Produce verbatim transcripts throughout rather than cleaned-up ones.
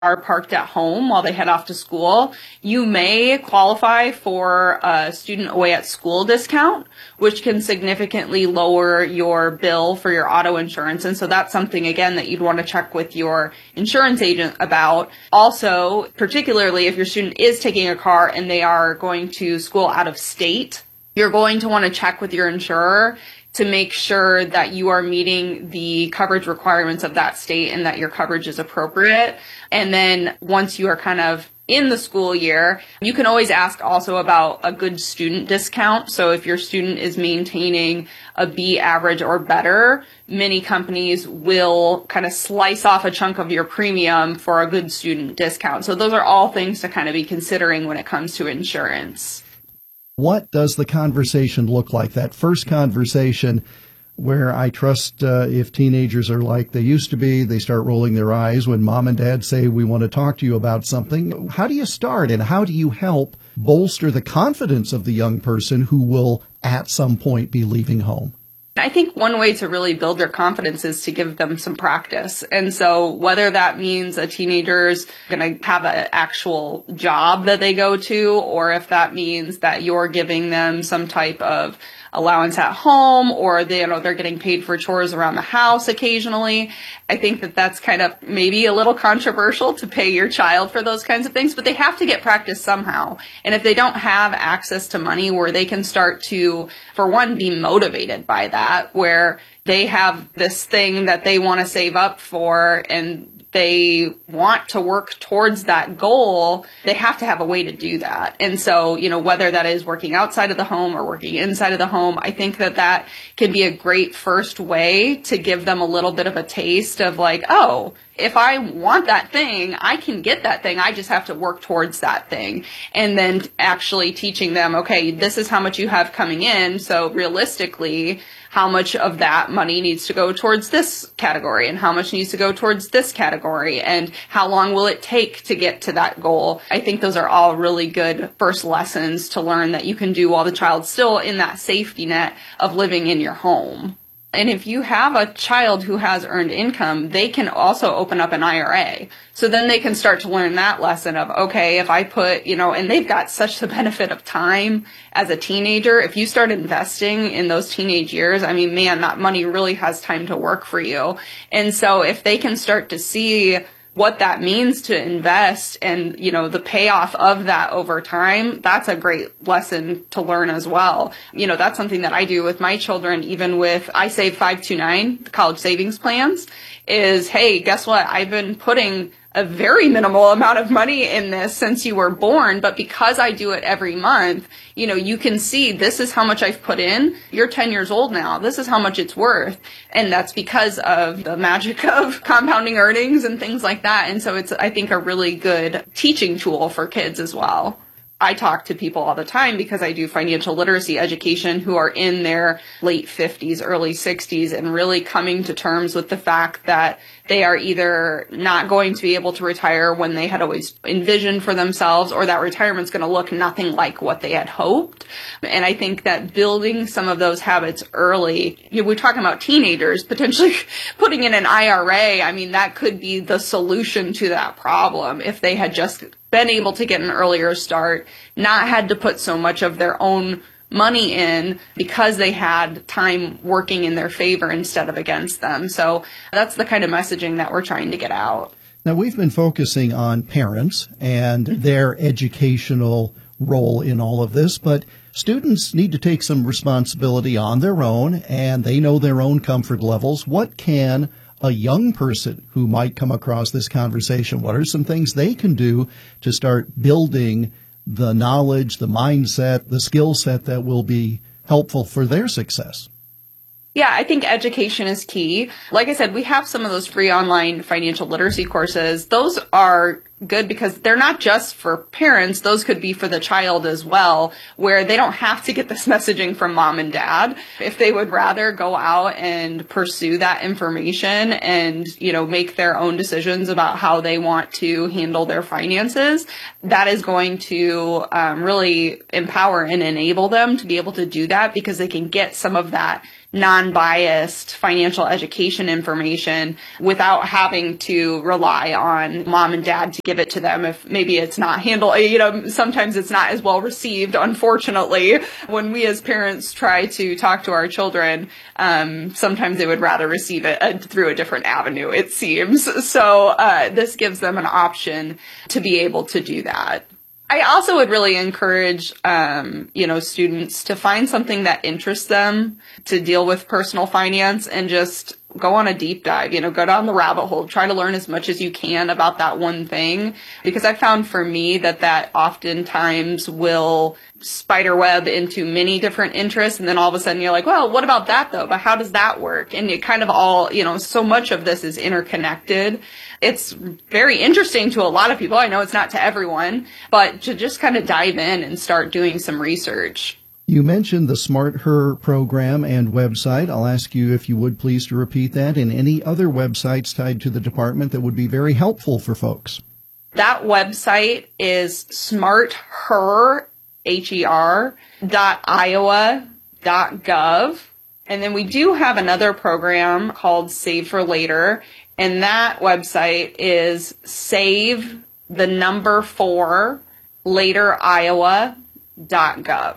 are parked at home while they head off to school, you may qualify for a student away at school discount, which can significantly lower your bill for your auto insurance. And so that's something, again, that you'd want to check with your insurance agent about. Also, particularly if your student is taking a car and they are going to school out of state, you're going to want to check with your insurer to make sure that you are meeting the coverage requirements of that state and that your coverage is appropriate. And then once you are kind of in the school year, you can always ask also about a good student discount. So if your student is maintaining a B average or better, many companies will kind of slice off a chunk of your premium for a good student discount. So those are all things to kind of be considering when it comes to insurance. What does the conversation look like? That first conversation where I trust uh, if teenagers are like they used to be, they start rolling their eyes when mom and dad say, we want to talk to you about something. How do you start and how do you help bolster the confidence of the young person who will at some point be leaving home? I think one way to really build their confidence is to give them some practice. And so whether that means a teenager's going to have an actual job that they go to, or if that means that you're giving them some type of allowance at home, or they, you know, they're getting paid for chores around the house occasionally. I think that that's kind of maybe a little controversial to pay your child for those kinds of things, but they have to get practice somehow. And if they don't have access to money where they can start to, for one, be motivated by that, where they have this thing that they want to save up for and they want to work towards that goal, they have to have a way to do that. And so, you know, whether that is working outside of the home or working inside of the home, I think that that can be a great first way to give them a little bit of a taste of like, oh, if I want that thing, I can get that thing. I just have to work towards that thing. And then actually teaching them, okay, this is how much you have coming in. So realistically, how much of that money needs to go towards this category and how much needs to go towards this category and how long will it take to get to that goal. I think those are all really good first lessons to learn that you can do while the child's still in that safety net of living in your home. And if you have a child who has earned income, they can also open up an I R A. So then they can start to learn that lesson of, okay, if I put, you know, and they've got such the benefit of time as a teenager. If you start investing in those teenage years, I mean, man, that money really has time to work for you. And so if they can start to see what that means to invest and, you know, the payoff of that over time, that's a great lesson to learn as well. You know, that's something that I do with my children, even with I Save five two nine, the college savings plans, is, hey, guess what? I've been putting a very minimal amount of money in this since you were born, but because I do it every month, you know, you can see this is how much I've put in. You're ten years old now. This is how much it's worth. And that's because of the magic of compounding earnings and things like that. And so it's, I think, a really good teaching tool for kids as well. I talk to people all the time because I do financial literacy education who are in their late fifties, early sixties, and really coming to terms with the fact that they are either not going to be able to retire when they had always envisioned for themselves, or that retirement's going to look nothing like what they had hoped. And I think that building some of those habits early, you know, we're talking about teenagers, potentially putting in an I R A, I mean, that could be the solution to that problem if they had just been able to get an earlier start, not had to put so much of their own money in because they had time working in their favor instead of against them. So that's the kind of messaging that we're trying to get out. Now, we've been focusing on parents and their educational role in all of this, but students need to take some responsibility on their own, and they know their own comfort levels. What can a young person who might come across this conversation, what are some things they can do to start building the knowledge, the mindset, the skill set that will be helpful for their success? Yeah, I think education is key. Like I said, we have some of those free online financial literacy courses. Those are good because they're not just for parents. Those could be for the child as well, where they don't have to get this messaging from mom and dad. If they would rather go out and pursue that information and, you know, make their own decisions about how they want to handle their finances, that is going to um, really empower and enable them to be able to do that because they can get some of that non-biased financial education information without having to rely on mom and dad to give it to them if maybe it's not handled. You know, sometimes it's not as well received, unfortunately. When we as parents try to talk to our children, um, sometimes they would rather receive it uh, through a different avenue, it seems. So uh, this gives them an option to be able to do that. I also would really encourage, um, you know, students to find something that interests them to deal with personal finance and just go on a deep dive, you know, go down the rabbit hole, try to learn as much as you can about that one thing. Because I found for me that that oftentimes will spiderweb into many different interests. And then all of a sudden you're like, well, what about that though? But how does that work? And it kind of all, you know, so much of this is interconnected. It's very interesting to a lot of people. I know it's not to everyone, but to just kind of dive in and start doing some research. You mentioned the Smart Her program and website. I'll ask you if you would please to repeat that and any other websites tied to the department that would be very helpful for folks. That website is smarther, H E R, dot Iowa dot gov. And then we do have another program called Save for Later. And that website is save the number four later iowa dot gov.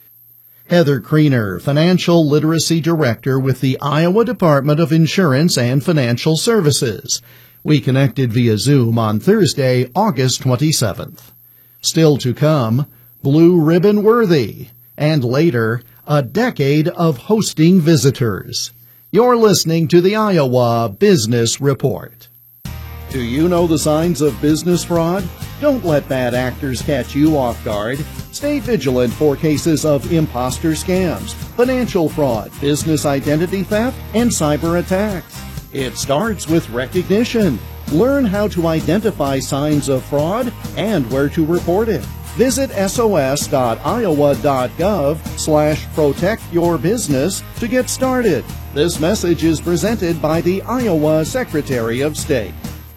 Heather Kriener, Financial Literacy Director with the Iowa Department of Insurance and Financial Services. We connected via Zoom on Thursday, August twenty-seventh. Still to come, Blue Ribbon Worthy, and later, a decade of hosting visitors. You're listening to the Iowa Business Report. Do you know the signs of business fraud? Don't let bad actors catch you off guard. Stay vigilant for cases of imposter scams, financial fraud, business identity theft, and cyber attacks. It starts with recognition. Learn how to identify signs of fraud and where to report it. Visit sos dot iowa dot gov slash protect your business to get started. This message is presented by the Iowa Secretary of State.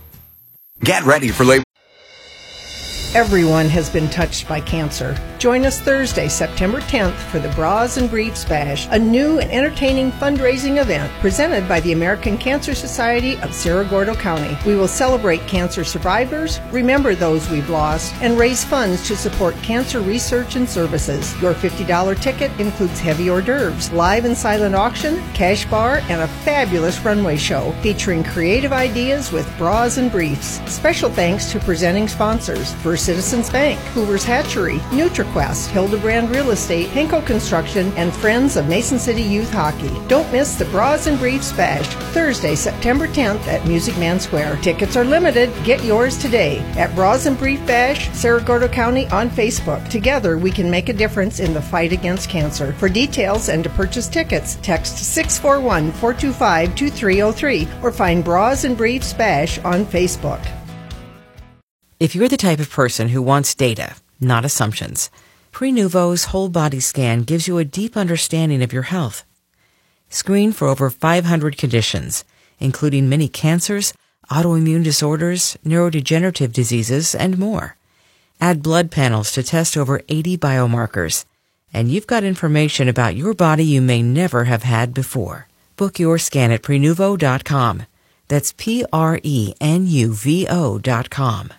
Get ready for Labor. Everyone has been touched by cancer. Join us Thursday, September tenth for the Bras and Briefs Bash, a new and entertaining fundraising event presented by the American Cancer Society of Cerro Gordo County. We will celebrate cancer survivors, remember those we've lost, and raise funds to support cancer research and services. Your fifty dollars ticket includes heavy hors d'oeuvres, live and silent auction, cash bar, and a fabulous runway show featuring creative ideas with Bras and Briefs. Special thanks to presenting sponsors: First Citizens Bank, Hoover's Hatchery, NutriQuest, Hildebrand Real Estate, Henko Construction, and Friends of Mason City Youth Hockey. Don't miss the Bras and Briefs Bash, Thursday, September tenth at Music Man Square. Tickets are limited. Get yours today at Bras and Brief Bash, Cerro Gordo County on Facebook. Together, we can make a difference in the fight against cancer. For details and to purchase tickets, text six four one, four two five, two three zero three or find Bras and Briefs Bash on Facebook. If you're the type of person who wants data, not assumptions, Prenuvo's whole body scan gives you a deep understanding of your health. Screen for over five hundred conditions, including many cancers, autoimmune disorders, neurodegenerative diseases, and more. Add blood panels to test over eighty biomarkers, and you've got information about your body you may never have had before. Book your scan at prenuvo dot com. That's P R E N U V O dot com.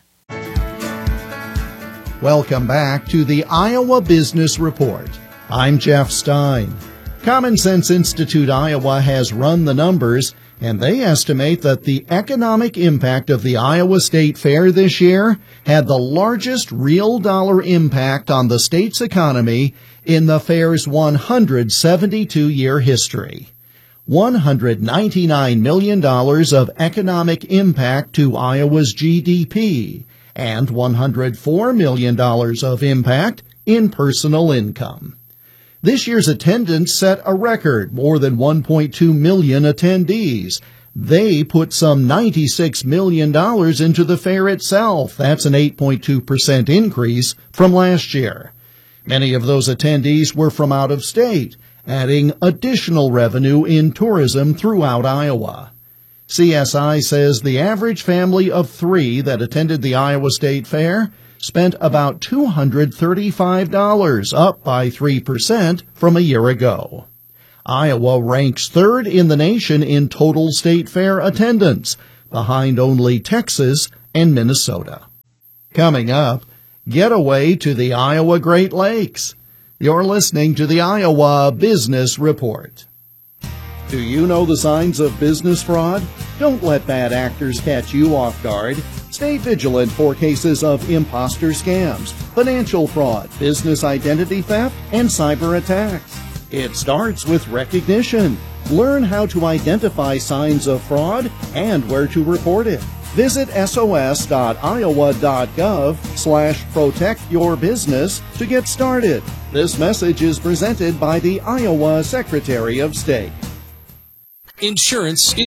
Welcome back to the Iowa Business Report. I'm Jeff Stein. Common Sense Institute Iowa has run the numbers, and they estimate that the economic impact of the Iowa State Fair this year had the largest real dollar impact on the state's economy in the fair's one hundred seventy-two year history. one hundred ninety-nine million dollars of economic impact to Iowa's G D P, and one hundred four million dollars of impact in personal income. This year's attendance set a record, more than one point two million attendees. They put some ninety-six million dollars into the fair itself. That's an eight point two percent increase from last year. Many of those attendees were from out of state, adding additional revenue in tourism throughout Iowa. C S I says the average family of three that attended the Iowa State Fair spent about two hundred thirty-five dollars, up by three percent from a year ago. Iowa ranks third in the nation in total state fair attendance, behind only Texas and Minnesota. Coming up, get away to the Iowa Great Lakes. You're listening to the Iowa Business Report. Do you know the signs of business fraud? Don't let bad actors catch you off guard. Stay vigilant for cases of imposter scams, financial fraud, business identity theft, and cyber attacks. It starts with recognition. Learn how to identify signs of fraud and where to report it. Visit sos.iowa.gov slash protect your business to get started. This message is presented by the Iowa Secretary of State. Insurance